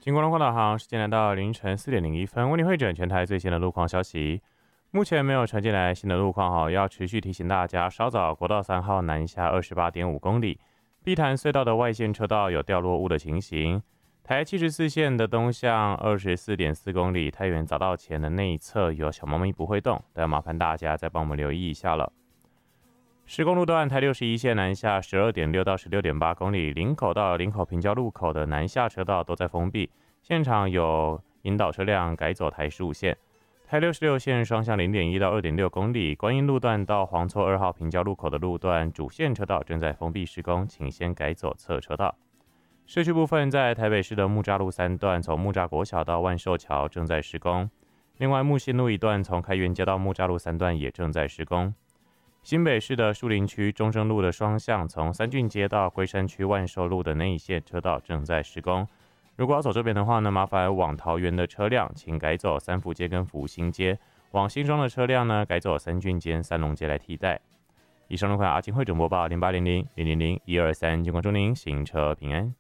经过龙广导航，时间来到凌晨4:01，为您汇整全台最新的路况消息。目前没有传进来新的路况，要持续提醒大家，稍早国道3号南下28.5公里，碧潭隧道的外线车道有掉落物的情形。台74线的东向24.4公里，太原匝道前的内侧有小猫咪不会动，但麻烦大家再帮我们留意一下了。10公路段台61线南下12.6到16.8公里，林口到林口平交路口的南下车道都在封闭，现场有引导车辆改走台15线。台66线双向0.1到2.6公里，观音路段到黄厝2号平交路口的路段主线车道正在封闭施工，请先改走侧车道。市区部分在台北市的木栅路3段，从木栅国小到万寿桥正在施工。另外木信路一段从开元街到木栅路3段也正在施工。新北市的树林区中正路的双向，从三郡街到龟山区万寿路的内线车道正在施工。如果要走这边的话呢，麻烦往桃园的车辆请改走三福街跟福兴街，往新庄的车辆呢改走三郡街、三龙街来替代。以上路况阿金汇总播报0800-000-123，经过祝您行车平安。